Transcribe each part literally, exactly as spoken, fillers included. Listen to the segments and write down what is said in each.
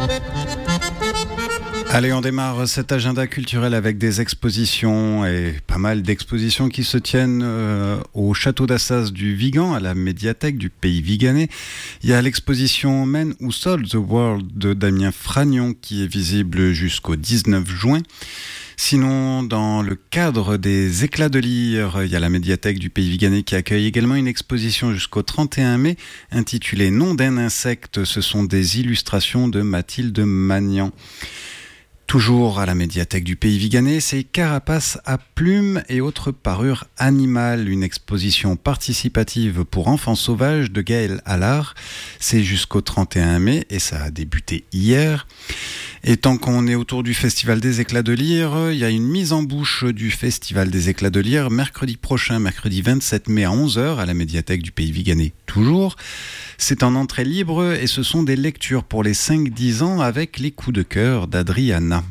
Allez, on démarre cet agenda culturel avec des expositions et pas mal d'expositions qui se tiennent euh, au château d'Assas du Vigan, à la médiathèque du Pays Viganais. Il y a l'exposition Men Who Sold the World de Damien Fragnon qui est visible jusqu'au dix-neuf juin. Sinon, dans le cadre des éclats de lire, il y a la médiathèque du Pays Viganais qui accueille également une exposition jusqu'au trente et un mai intitulée Nom d'un insecte. Ce sont des illustrations de Mathilde Magnan. Toujours à la médiathèque du Pays Viganais, c'est Carapace à plumes et autres parures animales, une exposition participative pour enfants sauvages de Gaël Allard. C'est jusqu'au trente et un mai et ça a débuté hier. Et tant qu'on est autour du Festival des éclats de lire, il y a une mise en bouche du Festival des éclats de lire mercredi prochain, mercredi vingt-sept mai à onze heures à la médiathèque du Pays Viganais, toujours. C'est en entrée libre et ce sont des lectures pour les cinq dix ans avec les coups de cœur d'Adriana.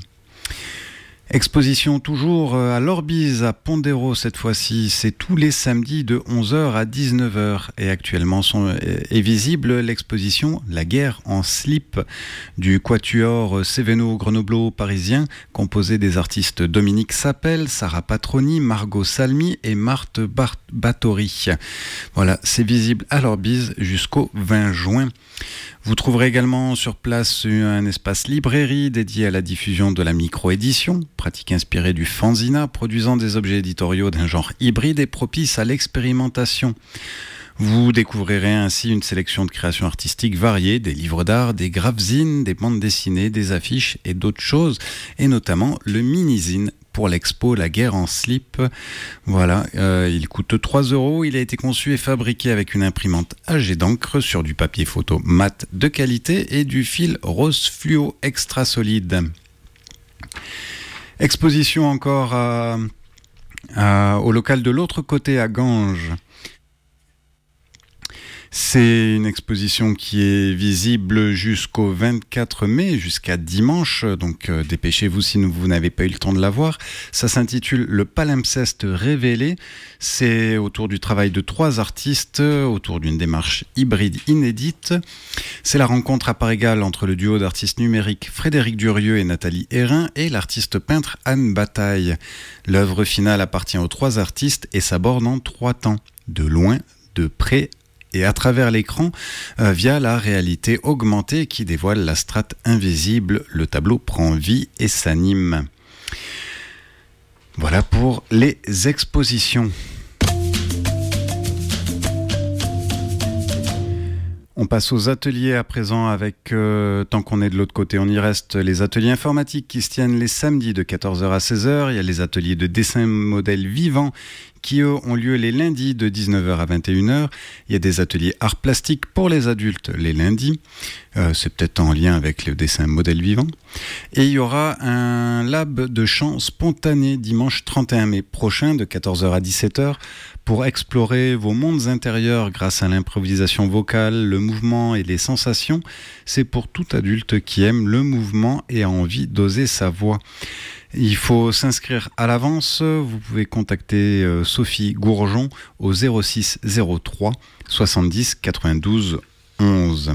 Exposition toujours à l'Orbise à Pondéro cette fois-ci, c'est tous les samedis de onze heures à dix-neuf heures et actuellement sont, est visible l'exposition La guerre en slip du quatuor Céveno Grenoblo parisien composé des artistes Dominique Sapel, Sarah Patroni, Margot Salmi et Marthe Bar- Bathory. Voilà, c'est visible à l'Orbise jusqu'au vingt juin. Vous trouverez également sur place un espace librairie dédié à la diffusion de la micro-édition, pratique inspirée du fanzina, produisant des objets éditoriaux d'un genre hybride et propice à l'expérimentation. Vous découvrirez ainsi une sélection de créations artistiques variées, des livres d'art, des graphzines, des bandes dessinées, des affiches et d'autres choses, et notamment le mini-zine pour l'expo La guerre en slip. Voilà, euh, il coûte trois euros. Il a été conçu et fabriqué avec une imprimante à jet d'encre sur du papier photo mat de qualité et du fil rose fluo extra solide. Exposition encore à, à, au local de l'autre côté à Ganges. C'est une exposition qui est visible jusqu'au vingt-quatre mai, jusqu'à dimanche, donc euh, dépêchez-vous si vous n'avez pas eu le temps de la voir. Ça s'intitule Le palimpseste révélé. C'est autour du travail de trois artistes, autour d'une démarche hybride inédite. C'est la rencontre à part égale entre le duo d'artistes numériques Frédéric Durieux et Nathalie Hérin et l'artiste peintre Anne Bataille. L'œuvre finale appartient aux trois artistes et s'aborde en trois temps, de loin, de près, et à travers l'écran, euh, via la réalité augmentée qui dévoile la strate invisible, le tableau prend vie et s'anime. Voilà pour les expositions. On passe aux ateliers à présent avec, euh, tant qu'on est de l'autre côté, on y reste, les ateliers informatiques qui se tiennent les samedis de quatorze heures à seize heures. Il y a les ateliers de dessin modèle vivant qui eux, ont lieu les lundis de dix-neuf heures à vingt et une heures. Il y a des ateliers art plastique pour les adultes les lundis. Euh, c'est peut-être en lien avec le dessin modèle vivant. Et il y aura un lab de chant spontané dimanche trente et un mai prochain de quatorze heures à dix-sept heures pour explorer vos mondes intérieurs grâce à l'improvisation vocale, le mouvement et les sensations. C'est pour tout adulte qui aime le mouvement et a envie d'oser sa voix. Il faut s'inscrire à l'avance. Vous pouvez contacter euh, Sophie Gourjon au zéro six zéro trois soixante-dix quatre-vingt-douze onze.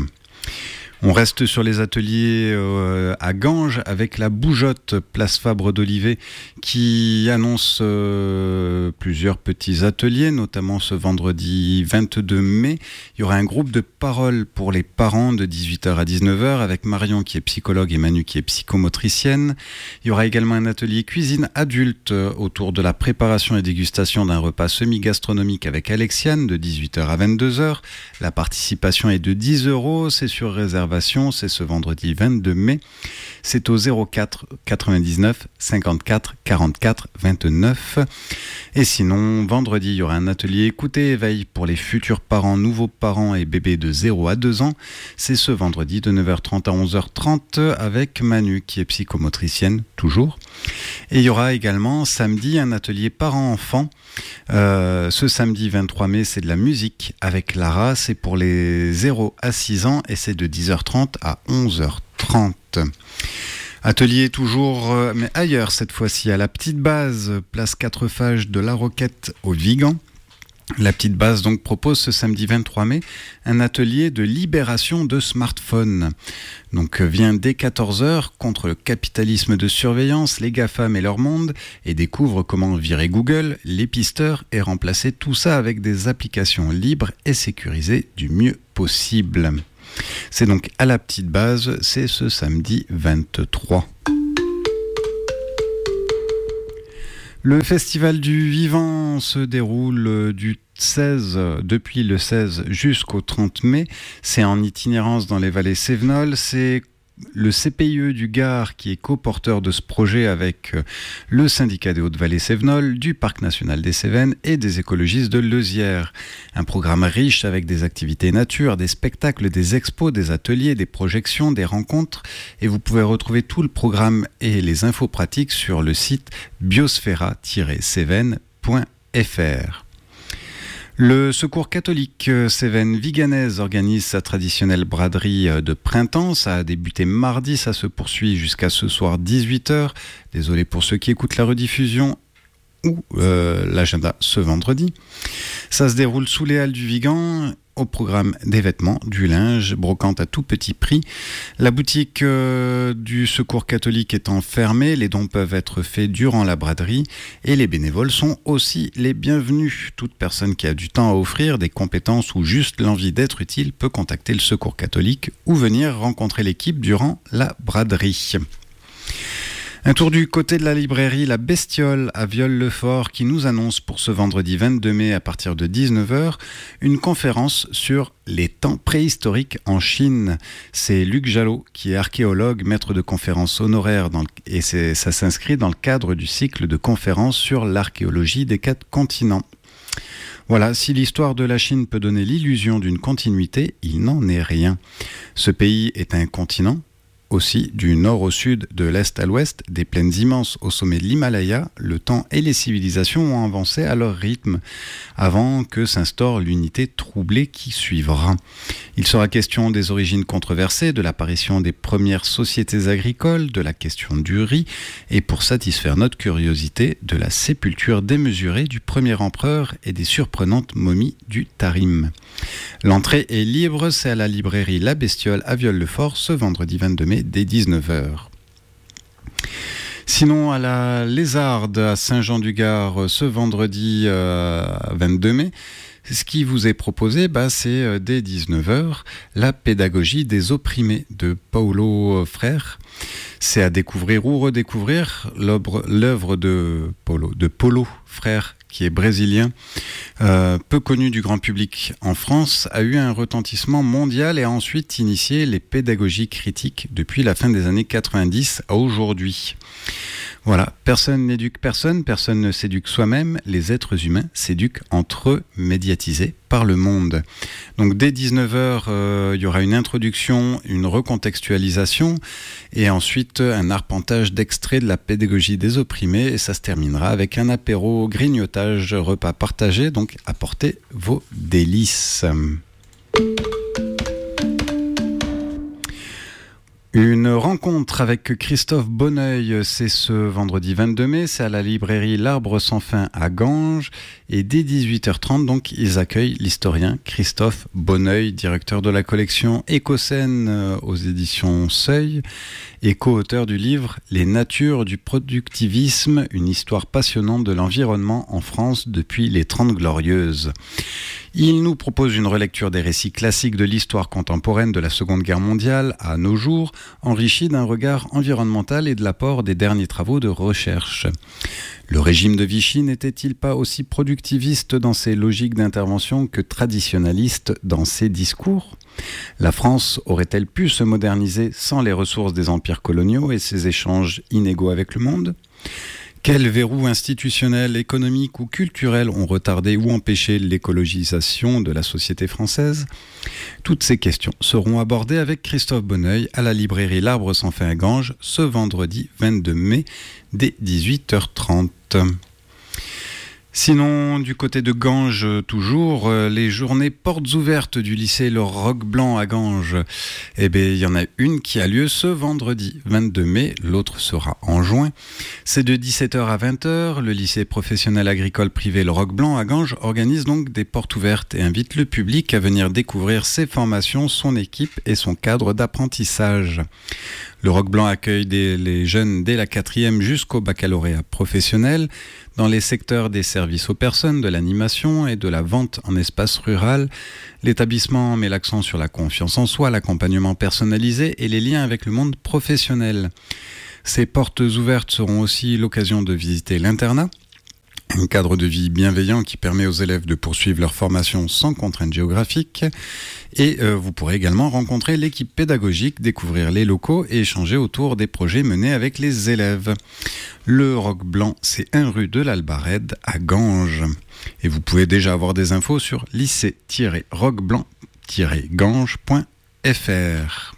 On reste sur les ateliers euh, à Ganges avec la Bougeotte, place Fabre d'Olivet, qui annonce euh, plusieurs petits ateliers, notamment ce vendredi vingt-deux mai. Il y aura un groupe de parole pour les parents de dix-huit heures à dix-neuf heures avec Marion qui est psychologue et Manu qui est psychomotricienne. Il y aura également un atelier cuisine adulte autour de la préparation et dégustation d'un repas semi-gastronomique avec Alexiane de dix-huit heures à vingt-deux heures. La participation est de dix euros, c'est sur réservation. C'est ce vendredi vingt-deux mai. C'est au zéro quatre quatre-vingt-dix-neuf cinquante-quatre quarante-quatre vingt-neuf. Et sinon, vendredi, il y aura un atelier écoute et éveil pour les futurs parents, nouveaux parents et bébés de zéro à deux ans. C'est ce vendredi de neuf heures trente à onze heures trente avec Manu qui est psychomotricienne toujours. Et il y aura également samedi un atelier parents-enfants. Euh, ce samedi vingt-trois mai, c'est de la musique avec Lara. C'est pour les zéro à six ans et c'est de dix heures trente à onze heures trente. Atelier toujours, euh, mais ailleurs cette fois-ci, à la petite base, place quatre Fages de la Roquette au Vigan. La Petite Base donc propose ce samedi vingt-trois mai un atelier de libération de smartphones. Donc vient dès quatorze heures contre le capitalisme de surveillance, les GAFAM et leur monde, et découvre comment virer Google, les pisteurs, et remplacer tout ça avec des applications libres et sécurisées du mieux possible. C'est donc à La Petite Base, c'est ce samedi vingt-trois. Le Festival du Vivant se déroule du seize, depuis le seize jusqu'au trente mai. C'est en itinérance dans les vallées cévenoles. C'est le C P I E du Gard qui est coporteur de ce projet avec le syndicat des Hautes-Vallées cévenoles, du Parc national des Cévennes et des écologistes de Leuzière. Un programme riche avec des activités nature, des spectacles, des expos, des ateliers, des projections, des rencontres. Et vous pouvez retrouver tout le programme et les infos pratiques sur le site biosphera tiret cévennes point f r. Le Secours catholique Cévennes-Viganaise organise sa traditionnelle braderie de printemps. Ça a débuté mardi, ça se poursuit jusqu'à ce soir dix-huit heures. Désolé pour ceux qui écoutent la rediffusion ou euh, l'agenda ce vendredi. Ça se déroule sous les halles du Vigan. Au programme des vêtements, du linge, brocante à tout petit prix. La boutique euh, du Secours catholique étant fermée, les dons peuvent être faits durant la braderie et les bénévoles sont aussi les bienvenus. Toute personne qui a du temps à offrir, des compétences ou juste l'envie d'être utile peut contacter le Secours catholique ou venir rencontrer l'équipe durant la braderie. Un tour du côté de la librairie La Bestiole à Viol-le-Fort qui nous annonce pour ce vendredi vingt-deux mai à partir de dix-neuf heures une conférence sur les temps préhistoriques en Chine. C'est Luc Jalot qui est archéologue, maître de conférences honoraire dans le, et c'est, ça s'inscrit dans le cadre du cycle de conférences sur l'archéologie des quatre continents. Voilà, si l'histoire de la Chine peut donner l'illusion d'une continuité, il n'en est rien. Ce pays est un continent. Aussi, du nord au sud, de l'est à l'ouest, des plaines immenses au sommet de l'Himalaya, le temps et les civilisations ont avancé à leur rythme, avant que s'instaure l'unité troublée qui suivra. Il sera question des origines controversées, de l'apparition des premières sociétés agricoles, de la question du riz, et pour satisfaire notre curiosité, de la sépulture démesurée du premier empereur et des surprenantes momies du Tarim. L'entrée est libre, c'est à la librairie La Bestiole à Viol-le-Fort ce vendredi vingt-deux mai dès dix-neuf heures. Sinon, à la Lézarde à Saint-Jean-du-Gard ce vendredi euh, vingt-deux mai, ce qui vous est proposé, bah, c'est euh, dès dix-neuf heures, la pédagogie des opprimés de Paulo Freire. C'est à découvrir ou redécouvrir l'œuvre, l'œuvre de Paulo, de Paulo Freire, qui est brésilien, euh, peu connu du grand public en France, a eu un retentissement mondial et a ensuite initié les pédagogies critiques depuis la fin des années quatre-vingt-dix à aujourd'hui. Voilà, personne n'éduque personne, personne ne s'éduque soi-même, les êtres humains s'éduquent entre eux, médiatisés par le monde. Donc dès dix-neuf heures, euh, il y aura une introduction, une recontextualisation et ensuite un arpentage d'extraits de la pédagogie des opprimés et ça se terminera avec un apéro, grignotage, repas partagé, donc apportez vos délices. Une rencontre avec Christophe Bonneuil, c'est ce vendredi vingt-deux mai, c'est à la librairie L'Arbre sans fin à Ganges et dès dix-huit heures trente, donc ils accueillent l'historien Christophe Bonneuil, directeur de la collection Écocène aux éditions Seuil et co-auteur du livre Les natures du productivisme, une histoire passionnante de l'environnement en France depuis les Trente Glorieuses. Il nous propose une relecture des récits classiques de l'histoire contemporaine de la Seconde Guerre mondiale à nos jours, enrichi d'un regard environnemental et de l'apport des derniers travaux de recherche. Le régime de Vichy n'était-il pas aussi productiviste dans ses logiques d'intervention que traditionnaliste dans ses discours ? La France aurait-elle pu se moderniser sans les ressources des empires coloniaux et ses échanges inégaux avec le monde ? Quels verrous institutionnels, économiques ou culturels ont retardé ou empêché l'écologisation de la société française ? Toutes ces questions seront abordées avec Christophe Bonneuil à la librairie L'Arbre sans fin à Ganges ce vendredi vingt-deux mai dès dix-huit heures trente. Sinon, du côté de Ganges, toujours, euh, les journées portes ouvertes du lycée Le Roc Blanc à Ganges. Eh bien, il y en a une qui a lieu ce vendredi vingt-deux mai, l'autre sera en juin. C'est de dix-sept heures à vingt heures. Le lycée professionnel agricole privé Le Roc Blanc à Ganges organise donc des portes ouvertes et invite le public à venir découvrir ses formations, son équipe et son cadre d'apprentissage. Le Roc Blanc accueille des, les jeunes dès la quatrième jusqu'au baccalauréat professionnel dans les secteurs des services aux personnes, de l'animation et de la vente en espace rural. L'établissement met l'accent sur la confiance en soi, l'accompagnement personnalisé et les liens avec le monde professionnel. Ces portes ouvertes seront aussi l'occasion de visiter l'internat, un cadre de vie bienveillant qui permet aux élèves de poursuivre leur formation sans contraintes géographiques. Et euh, vous pourrez également rencontrer l'équipe pédagogique, découvrir les locaux et échanger autour des projets menés avec les élèves. Le Roc Blanc, c'est un rue de l'Albarède à Ganges. Et vous pouvez déjà avoir des infos sur lycée tiret roc blanc tiret ganges point f r.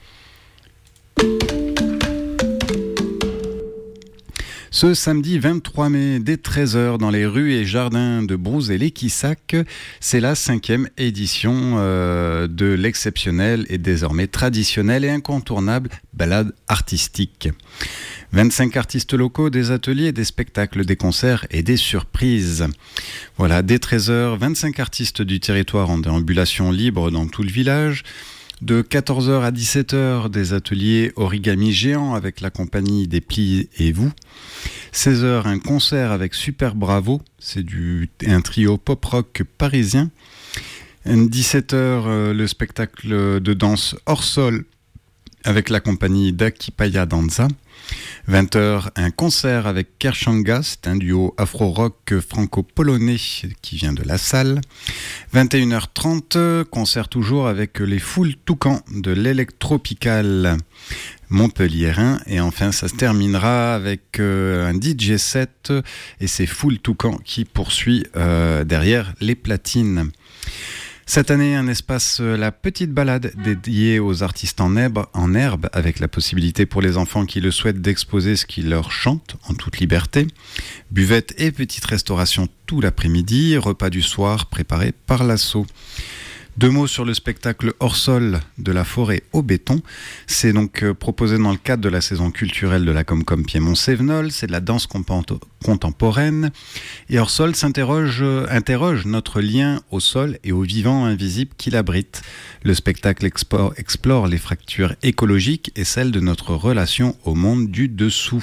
Ce samedi vingt-trois mai, dès treize heures, dans les rues et jardins de Brousse et l'Équissac, c'est la cinquième édition euh, de l'exceptionnelle et désormais traditionnelle et incontournable balade artistique. vingt-cinq artistes locaux, des ateliers, des spectacles, des concerts et des surprises. Voilà, dès treize heures, vingt-cinq artistes du territoire en déambulation libre dans tout le village. De quatorze heures à dix-sept heures, des ateliers origami géants avec la compagnie des Plis et vous. seize heures, un concert avec Super Bravo, c'est du, un trio pop-rock parisien. dix-sept heures, le spectacle de danse hors sol avec la compagnie d'Akipaya Danza. vingt heures, un concert avec Kershanga, c'est un duo afro-rock franco-polonais qui vient de la salle. vingt et une heures trente, concert toujours avec les Foules Toucan de l'électropical montpelliérain. Et enfin, ça se terminera avec euh, un D J set et c'est Foules Toucan qui poursuit euh, derrière les platines. Cette année, un espace euh, La Petite Balade dédié aux artistes en herbe, en herbe, avec la possibilité pour les enfants qui le souhaitent d'exposer ce qui leur chante en toute liberté. Buvette et petite restauration tout l'après-midi, repas du soir préparé par l'asso. Deux mots sur le spectacle hors sol de la forêt au béton. C'est donc euh, proposé dans le cadre de la saison culturelle de la Comcom Piémont-Sévenol. C'est de la danse comp- contemporaine. Et hors sol s'interroge euh, interroge notre lien au sol et au vivant invisible qui l'abrite. Le spectacle expo- explore les fractures écologiques et celles de notre relation au monde du dessous.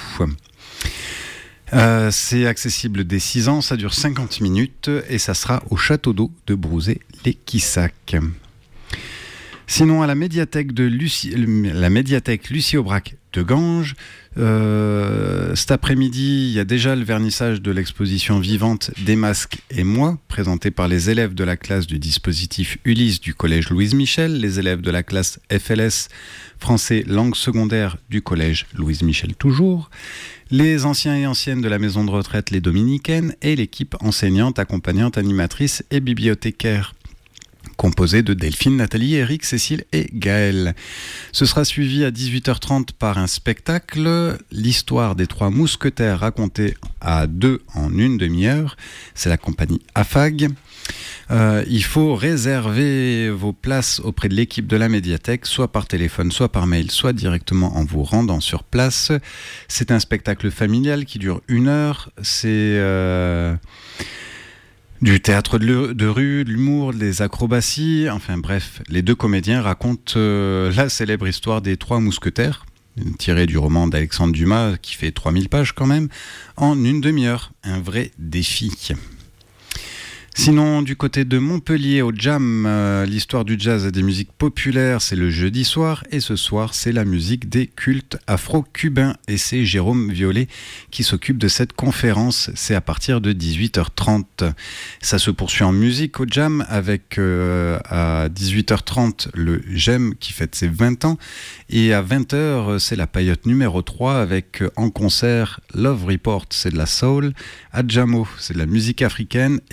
Euh, c'est accessible dès six ans, ça dure cinquante minutes et ça sera au château d'eau de Brouzé-les-Quissac. Sinon, à la médiathèque, de Lucie, la médiathèque Lucie Aubrac de Ganges, euh, cet après-midi, il y a déjà le vernissage de l'exposition vivante Des masques et moi, présentée par les élèves de la classe du dispositif Ulysse du collège Louise Michel, les élèves de la classe F L S français langue secondaire du collège Louise Michel toujours, les anciens et anciennes de la maison de retraite Les Dominicaines et l'équipe enseignante, accompagnante, animatrice et bibliothécaire, composée de Delphine, Nathalie, Eric, Cécile et Gaël. Ce sera suivi à dix-huit heures trente par un spectacle, l'histoire des trois mousquetaires racontée à deux en une demi-heure. C'est la compagnie Afag. Euh, il faut réserver vos places auprès de l'équipe de la médiathèque, soit par téléphone, soit par mail, soit directement en vous rendant sur place. C'est un spectacle familial qui dure une heure. C'est euh, du théâtre de, de rue, de l'humour, des acrobaties. Enfin bref, les deux comédiens racontent euh, la célèbre histoire des trois mousquetaires, tirée du roman d'Alexandre Dumas, qui fait trois mille pages quand même, en une demi-heure. Un vrai défi. Sinon, du côté de Montpellier, au Jam, euh, l'histoire du jazz et des musiques populaires, c'est le jeudi soir. Et ce soir, c'est la musique des cultes afro-cubains. Et c'est Jérôme Violet qui s'occupe de cette conférence. C'est à partir de dix-huit heures trente. Ça se poursuit en musique au Jam avec euh, à dix-huit heures trente le Jem qui fête ses vingt ans. Et à vingt heures, c'est la paillote numéro trois avec euh, en concert Love Report, c'est de la soul. Adjamo, c'est de la musique africaine. Et Canada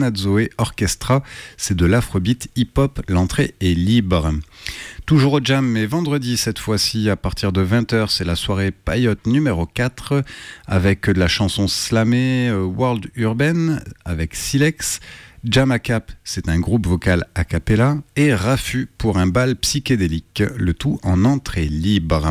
Anazoe Orchestra. C'est de l'afrobeat hip-hop, l'entrée est libre. Toujours au jam, mais vendredi cette fois-ci, à partir de vingt heures, c'est la soirée Payotte numéro quatre, avec de la chanson slamée euh, World Urban, avec Silex. Jam A Cap, c'est un groupe vocal a cappella, et Rafu pour un bal psychédélique, le tout en entrée libre.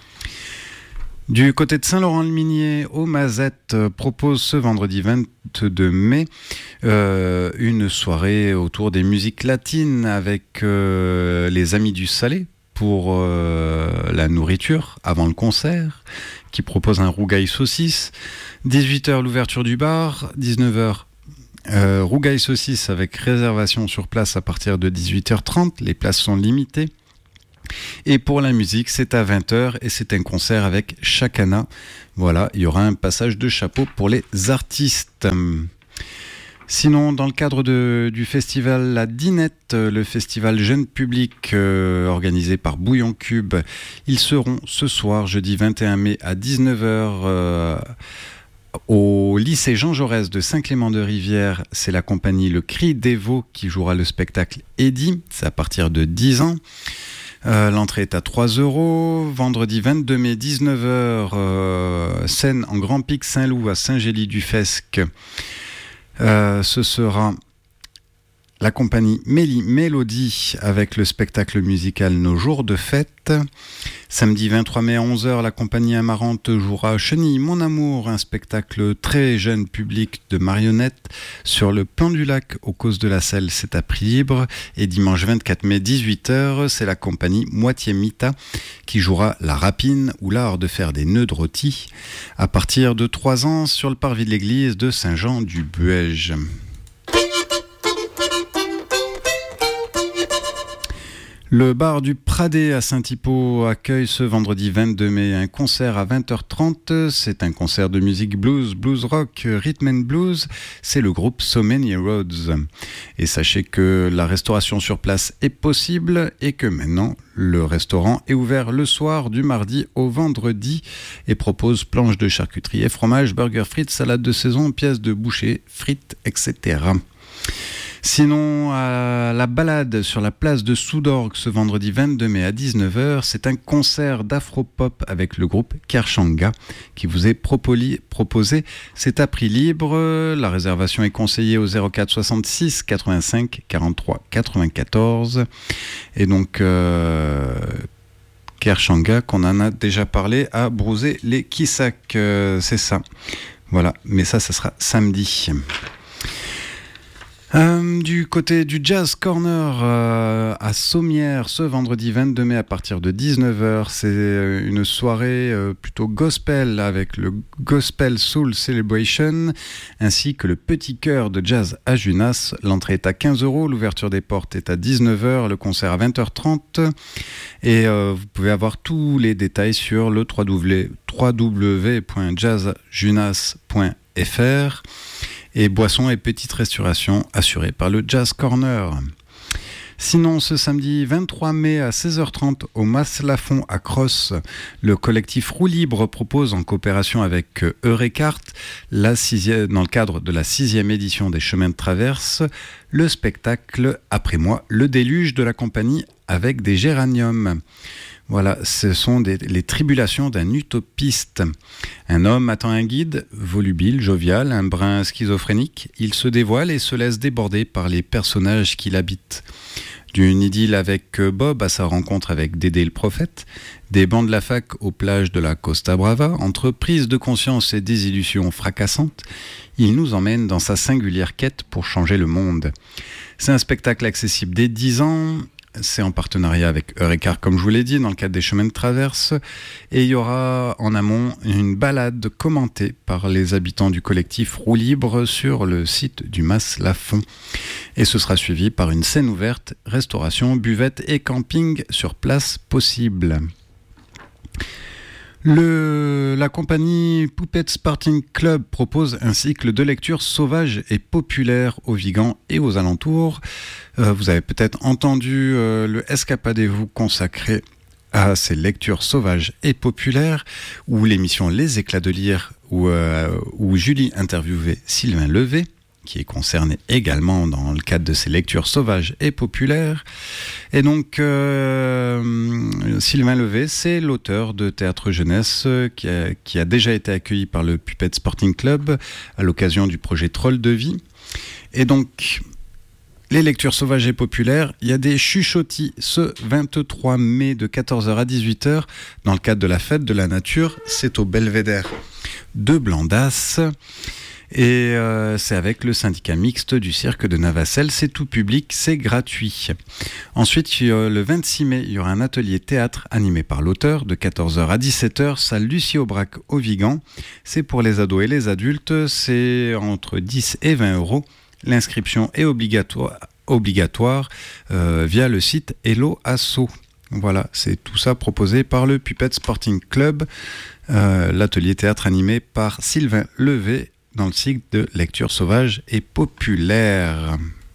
Du côté de Saint-Laurent-le-Minier, au Mazette propose ce vendredi vingt-deux mai euh, une soirée autour des musiques latines avec euh, les Amis du Salé pour euh, la nourriture avant le concert, qui propose un rougail saucisse. dix-huit heures l'ouverture du bar, dix-neuf heures euh, rougail saucisse avec réservation sur place à partir de dix-huit heures trente, les places sont limitées. Et pour la musique, c'est à vingt heures et c'est un concert avec Chakana. Voilà, il y aura un passage de chapeau pour les artistes. Sinon, dans le cadre de, du festival La Dinette, le festival jeune public euh, organisé par Bouillon Cube, ils seront ce soir, jeudi vingt et un mai à dix-neuf heures, euh, au lycée Jean Jaurès de Saint-Clément-de-Rivière. C'est la compagnie Le Cri des Veaux qui jouera le spectacle Eddie. C'est à partir de dix ans. Euh, l'entrée est à trois euros. Vendredi vingt-deux mai, dix-neuf heures, euh, scène en Grand Pic Saint-Loup à Saint-Gély-du-Fesque. Euh, ce sera la compagnie Mélie Mélodie avec le spectacle musical Nos Jours de Fête. Samedi vingt-trois mai à onze heures, la compagnie Amarante jouera Chenille Mon Amour, un spectacle très jeune public de marionnettes sur le plan du lac aux Causes de la Selle, c'est à prix libre. Et dimanche vingt-quatre mai, dix-huit heures, c'est la compagnie Moitié Mita qui jouera La Rapine ou l'art de faire des nœuds de rôti à partir de trois ans sur le parvis de l'église de Saint-Jean-du-Buège. Le bar du Pradé à Saint-Hypo accueille ce vendredi vingt-deux mai un concert à vingt heures trente. C'est un concert de musique blues, blues rock, rhythm and blues. C'est le groupe So Many Roads. Et sachez que la restauration sur place est possible et que maintenant le restaurant est ouvert le soir du mardi au vendredi et propose planches de charcuterie et fromage, burgers, frites, salade de saison, pièces de boucher, frites, et cetera. Sinon, à la balade sur la place de Soudorgue ce vendredi vingt-deux mai à dix-neuf heures, c'est un concert d'afro-pop avec le groupe Kershanga qui vous est propoli- proposé. C'est à prix libre. La réservation est conseillée au zéro quatre soixante-six quatre-vingt-cinq quarante-trois quatre-vingt-quatorze. Et donc, euh, Kershanga, qu'on en a déjà parlé, à Brouzé-les-Quissac. Euh, c'est ça. Voilà. Mais ça, ça sera samedi. Euh, du côté du Jazz Corner euh, à Sommières ce vendredi vingt-deux mai à partir de dix-neuf heures, c'est une soirée euh, plutôt gospel avec le Gospel Soul Celebration ainsi que le Petit Chœur de Jazz à Junas. L'entrée est à quinze euros, l'ouverture des portes est à dix-neuf heures, le concert à vingt heures trente et euh, vous pouvez avoir tous les détails sur le w w w point jazz junas point f r. Et boissons et petites restaurations assurées par le Jazz Corner. Sinon, ce samedi vingt-trois mai à seize heures trente au Mas-Lafon à Cross, le collectif Roue Libre propose en coopération avec Eurecart, la sixième, dans le cadre de la sixième édition des Chemins de Traverse, le spectacle Après moi, le déluge de la compagnie avec des géraniums. Voilà, ce sont des, les tribulations d'un utopiste. Un homme attend un guide, volubile, jovial, un brin schizophrénique. Il se dévoile et se laisse déborder par les personnages qui l'habitent. D'une idylle avec Bob à sa rencontre avec Dédé le prophète, des bancs de la fac aux plages de la Costa Brava, entre prise de conscience et désillusions fracassantes, il nous emmène dans sa singulière quête pour changer le monde. C'est un spectacle accessible dès dix ans. C'est en partenariat avec Eurecart, comme je vous l'ai dit, dans le cadre des Chemins de Traverse. Et il y aura en amont une balade commentée par les habitants du collectif Roue Libre sur le site du Mas-Lafon. Et ce sera suivi par une scène ouverte, restauration, buvette et camping sur place possible. Le, la compagnie Poupette Sporting Club propose un cycle de lecture sauvage et populaire au Vigan et aux alentours. Euh, vous avez peut-être entendu euh, le Escapadez-vous consacré à ces lectures sauvages et populaires, ou l'émission Les Éclats de Lire, où, euh, où Julie interviewait Sylvain Levé, qui est concerné également dans le cadre de ces lectures sauvages et populaires. Et donc, euh, Sylvain Levet, c'est l'auteur de Théâtre Jeunesse qui a, qui a déjà été accueilli par le Puppet Sporting Club à l'occasion du projet Troll de vie. Et donc, les lectures sauvages et populaires, il y a des chuchotis ce vingt-trois mai de quatorze heures à dix-huit heures dans le cadre de la fête de la nature. C'est au Belvédère de Blandas et euh, c'est avec le syndicat mixte du cirque de Navacelles. C'est tout public, c'est gratuit. Ensuite, euh, le vingt-six mai, il y aura un atelier théâtre animé par l'auteur de quatorze heures à dix-sept heures, salle Lucie Aubrac au Vigan. C'est pour les ados et les adultes, c'est entre dix et vingt euros. L'inscription est obligatoire, obligatoire euh, via le site Hello Asso. Voilà, c'est tout ça proposé par le Puppet Sporting Club, euh, l'atelier théâtre animé par Sylvain Levet dans le cycle de lecture sauvage et populaire.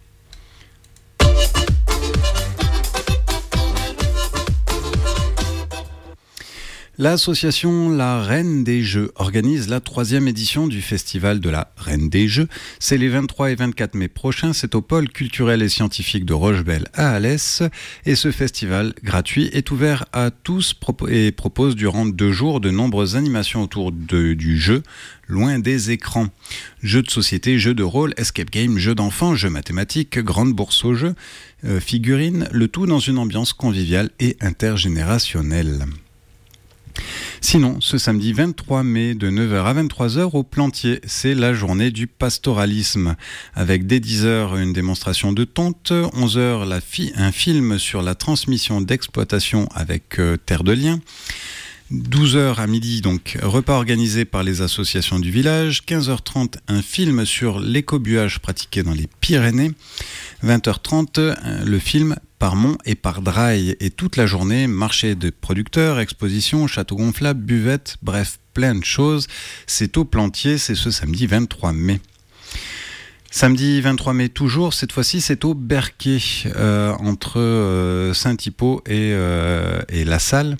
L'association La Reine des Jeux organise la troisième édition du festival de la Reine des Jeux. C'est les vingt-trois et vingt-quatre mai prochains. C'est au pôle culturel et scientifique de Rochebelle à Alès. Et ce festival gratuit est ouvert à tous et propose durant deux jours de nombreuses animations autour de, du jeu, loin des écrans. Jeux de société, jeux de rôle, escape game, jeux d'enfants, jeux mathématiques, grande bourse aux jeux, euh, figurines, le tout dans une ambiance conviviale et intergénérationnelle. Sinon, ce samedi vingt-trois mai de neuf heures à vingt-trois heures au Plantier, c'est la journée du pastoralisme. Avec dès dix heures une démonstration de tonte, onze heures la fi- un film sur la transmission d'exploitation avec euh, Terre de Liens. douze heures à midi, donc repas organisé par les associations du village. quinze heures trente, un film sur l'écobuage pratiqué dans les Pyrénées. vingt heures trente, le film Par Mont et par Draille. Et toute la journée, marché de producteurs, expositions, château gonflable, buvette, bref, plein de choses. C'est au Plantier, c'est ce samedi vingt-trois mai. Samedi vingt-trois mai toujours, cette fois-ci c'est au Berquet, euh, entre euh, Saint-Hippo et, euh, et La Salle.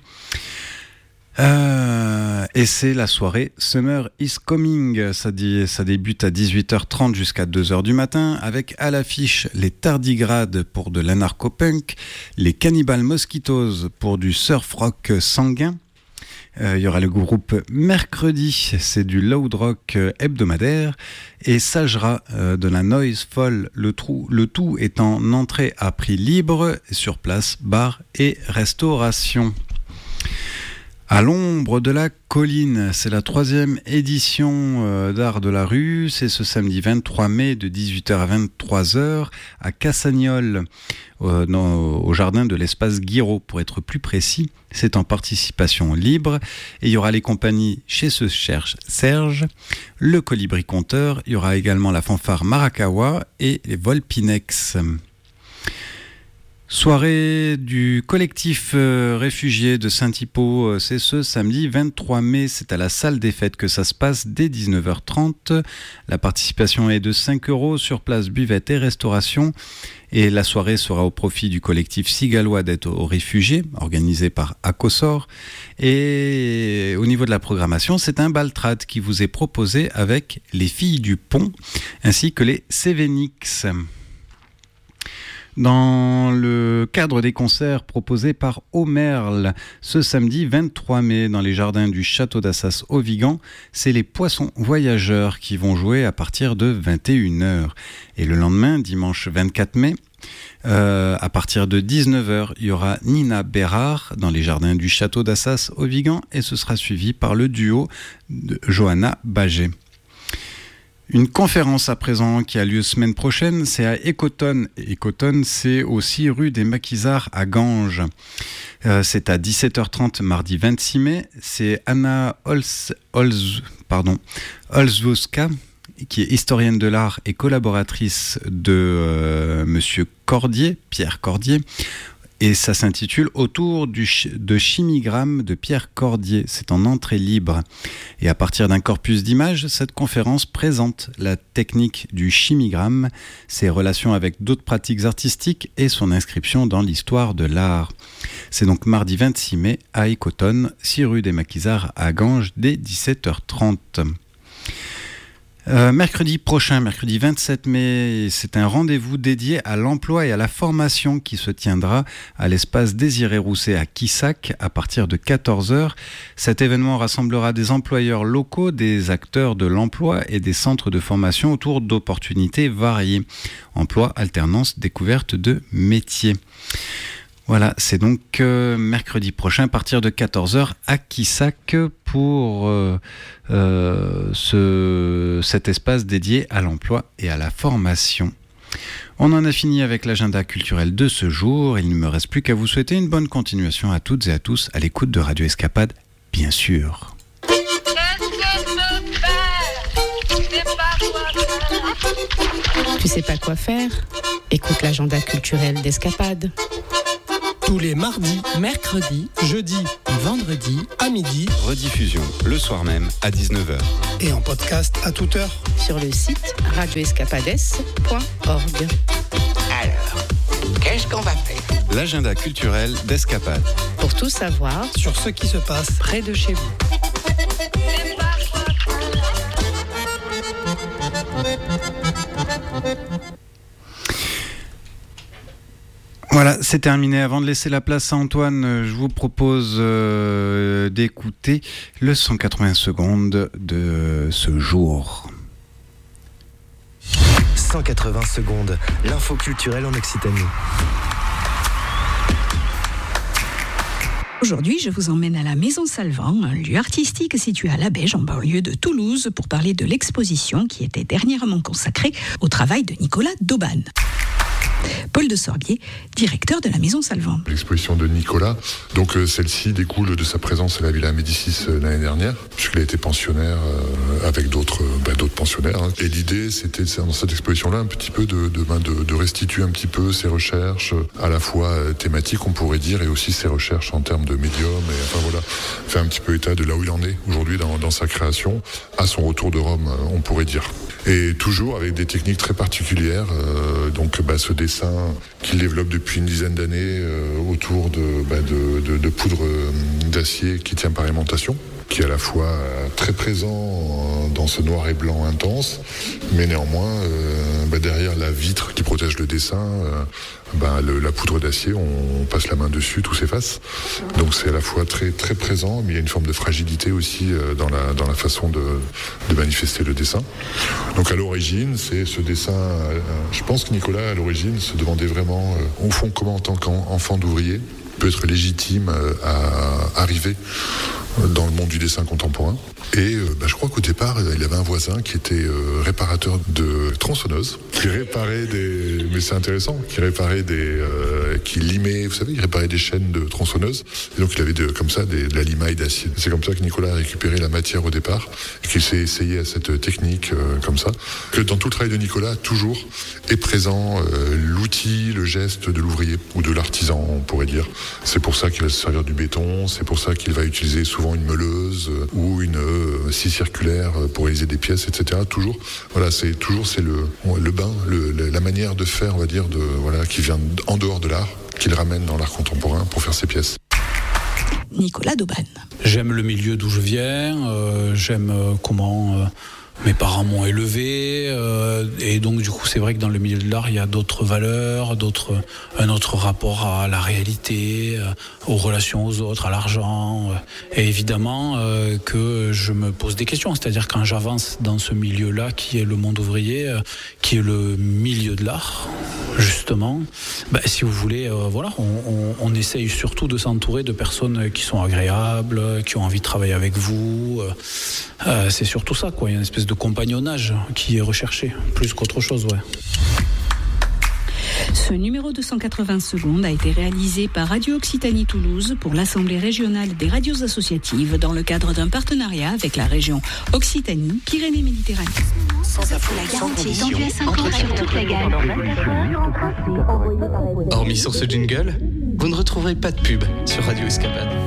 Euh, et c'est la soirée Summer is Coming. Ça, dit, ça débute à dix-huit heures trente jusqu'à deux heures du matin, avec à l'affiche les Tardigrades pour de l'anarcho-punk, les Cannibal Mosquitoes pour du surf rock sanguin. Euh, il y aura le groupe Mercredi, c'est du loud rock hebdomadaire, et Sajra euh, de la noise folle, le, trou, le tout est en entrée à prix libre, sur place, bar et restauration. À l'ombre de la colline, c'est la troisième édition euh, d'Art de la rue. C'est ce samedi vingt-trois mai de dix-huit heures à vingt-trois heures à Cassagnol, euh, dans, au jardin de l'espace Guiraud pour être plus précis. C'est en participation libre et il y aura les compagnies Chez ce cherche Serge, le Colibri Conteur, il y aura également la fanfare Marakawa et les Volpinex. Soirée du collectif euh, réfugié de Saint-Hippo, euh, c'est ce samedi vingt-trois mai, c'est à la salle des fêtes que ça se passe dès dix-neuf heures trente. La participation est de cinq euros, sur place buvette et restauration. Et la soirée sera au profit du collectif Cigalois d'aide aux réfugiés, organisé par Acosor. Et au niveau de la programmation, c'est un baltrad qui vous est proposé avec les Filles du Pont, ainsi que les Cévenix. Dans le cadre des concerts proposés par Omerle, ce samedi vingt-trois mai, dans les jardins du Château d'Assas au Vigan, c'est les Poissons Voyageurs qui vont jouer à partir de vingt et une heures. Et le lendemain, dimanche vingt-quatre mai, euh, à partir de dix-neuf heures, il y aura Nina Bérard dans les jardins du Château d'Assas au Vigan, et ce sera suivi par le duo de Johanna Baget. Une conférence à présent qui a lieu semaine prochaine, c'est à Écotonne. Écotonne, c'est aussi rue des Maquisards à Ganges. Euh, c'est à dix-sept heures trente mardi vingt-six mai. C'est Anna Holz, Holz, pardon, Holzwuska, qui est historienne de l'art et collaboratrice de euh, Monsieur Cordier, Pierre Cordier. Et ça s'intitule « Autour du ch- de Chimigramme de Pierre Cordier ». C'est en entrée libre. Et à partir d'un corpus d'images, cette conférence présente la technique du chimigramme, ses relations avec d'autres pratiques artistiques et son inscription dans l'histoire de l'art. C'est donc mardi vingt-six mai à Écotonne, six rue des Maquisards à Ganges, dès dix-sept heures trente. Euh, mercredi prochain, mercredi vingt-sept mai, c'est un rendez-vous dédié à l'emploi et à la formation qui se tiendra à l'espace Désiré Rousset à Quissac à partir de quatorze heures. Cet événement rassemblera des employeurs locaux, des acteurs de l'emploi et des centres de formation autour d'opportunités variées. Emploi, alternance, découverte de métiers. Voilà, c'est donc euh, mercredi prochain à partir de quatorze heures à Quissac pour euh, euh, ce, cet espace dédié à l'emploi et à la formation. On en a fini avec l'agenda culturel de ce jour. Il ne me reste plus qu'à vous souhaiter une bonne continuation à toutes et à tous à l'écoute de Radio Escapade, bien sûr. Tu sais pas quoi faire ? Écoute l'agenda culturel d'Escapade. Tous les mardis, mercredis, jeudis et vendredis à midi. Rediffusion le soir même à dix-neuf heures. Et en podcast à toute heure. Sur le site radio escapades point org. Alors, qu'est-ce qu'on va faire ? L'agenda culturel d'Escapade. Pour tout savoir sur ce qui se passe près de chez vous. Voilà, c'est terminé. Avant de laisser la place à Antoine, je vous propose euh, d'écouter le cent quatre-vingts secondes de ce jour. cent quatre-vingts secondes, l'info culturelle en Occitanie. Aujourd'hui, je vous emmène à la Maison Salvant, un lieu artistique situé à Labège, en banlieue de Toulouse, pour parler de l'exposition qui était dernièrement consacrée au travail de Nicolas Dauban. Paul de Sorbier, directeur de la Maison Salvant. L'exposition de Nicolas, donc euh, celle-ci découle de sa présence à la Villa Médicis euh, l'année dernière, puisqu'il a été pensionnaire euh, avec d'autres, euh, bah, d'autres pensionnaires. Hein. Et l'idée, c'était dans cette exposition-là un petit peu de, de, de, de restituer un petit peu ses recherches, à la fois euh, thématiques, on pourrait dire, et aussi ses recherches en termes de médium. Et enfin voilà, faire un petit peu état de là où il en est aujourd'hui dans, dans sa création, à son retour de Rome, euh, on pourrait dire. Et toujours avec des techniques très particulières, euh, donc bah, ce dessin qu'il développe depuis une dizaine d'années euh, autour de, bah, de, de, de poudre euh, d'acier qui tient par aimantation, qui est à la fois euh, très présent euh, dans ce noir et blanc intense, mais néanmoins euh, bah, derrière la vitre qui protège le dessin, euh, bah, le, la poudre d'acier, on, on passe la main dessus, tout s'efface. Donc c'est à la fois très très présent, mais il y a une forme de fragilité aussi euh, dans la dans la façon de, de manifester le dessin. Donc à l'origine, c'est ce dessin. Euh, je pense que Nicolas à l'origine se demandait vraiment, euh, au fond, comment en tant qu'enfant d'ouvrier peut être légitime euh, à arriver dans le monde du dessin contemporain. Et euh, bah, je crois qu'au départ, il avait un voisin qui était euh, réparateur de tronçonneuses, qui réparait des... Mais c'est intéressant, qui réparait des... Euh, qui limait, vous savez, il réparait des chaînes de tronçonneuses. Et donc il avait de, comme ça des, de la limaille d'acier. C'est comme ça que Nicolas a récupéré la matière au départ, et qu'il s'est essayé à cette technique euh, comme ça. Que dans tout le travail de Nicolas, toujours est présent euh, l'outil, le geste de l'ouvrier, ou de l'artisan, on pourrait dire. C'est pour ça qu'il va se servir du béton, c'est pour ça qu'il va utiliser souvent une meuleuse euh, ou une euh, scie circulaire pour réaliser des pièces, et cetera. Toujours, voilà, c'est toujours c'est le le bain, le, la manière de faire, on va dire, de voilà, qui vient en dehors de l'art, qu'il ramène dans l'art contemporain pour faire ses pièces. Nicolas Dauban. J'aime le milieu d'où je viens, euh, j'aime euh, comment euh, mes parents m'ont élevé, euh, et donc du coup c'est vrai que dans le milieu de l'art il y a d'autres valeurs, d'autres, un autre rapport à la réalité, euh, aux relations aux autres, à l'argent, euh, et évidemment euh, que je me pose des questions, c'est-à-dire quand j'avance dans ce milieu-là qui est le monde ouvrier, euh, qui est le milieu de l'art, justement, bah, si vous voulez, euh, voilà, on, on, on essaye surtout de s'entourer de personnes qui sont agréables, qui ont envie de travailler avec vous, euh, euh, c'est surtout ça, quoi. Il y a une espèce de compagnonnage qui est recherché, plus qu'autre chose, ouais. Ce numéro de cent quatre-vingts secondes a été réalisé par Radio Occitanie Toulouse pour l'Assemblée régionale des radios associatives dans le cadre d'un partenariat avec la région Occitanie-Pyrénées-Méditerranée. Sans info, la garantie, étendue à cinq ans sur toute la gamme. Hormis sur ce jingle, vous ne retrouverez pas de pub sur Radio Escapade.